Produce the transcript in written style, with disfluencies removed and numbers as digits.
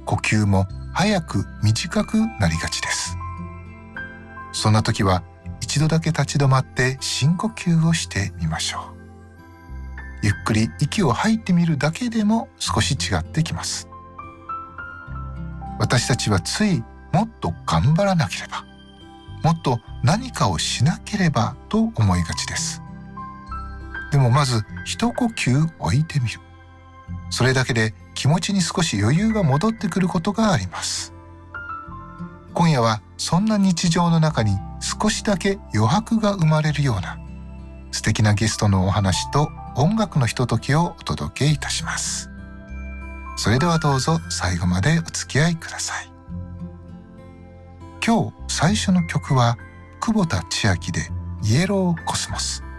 呼吸も早く短くなりがちです。そんな時は一度だけ立ち止まって深呼吸をしてみましょう。ゆっくり息を吐いてみるだけでも少し違ってきます。私たちはついもっと頑張らなければ、もっと何かをしなければと思いがちです。でもまず一呼吸置いてみる。それだけで気持ちに少し余裕が戻ってくることがあります。今夜はそんな日常の中に少しだけ余白が生まれるような素敵なゲストのお話と音楽のひとときをお届けいたします。それではどうぞ最後までお付き合いください。今日最初の曲は久保田千秋でイエローコスモス。